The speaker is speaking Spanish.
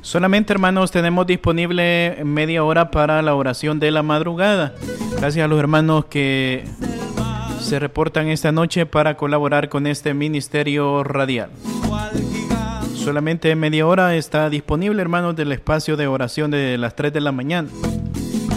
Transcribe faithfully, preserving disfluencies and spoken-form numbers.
Solamente, hermanos, tenemos disponible media hora para la oración de la madrugada. Gracias a los hermanos que se reportan esta noche para colaborar con este ministerio radial. Solamente media hora está disponible, hermanos, del espacio de oración de las tres de la mañana.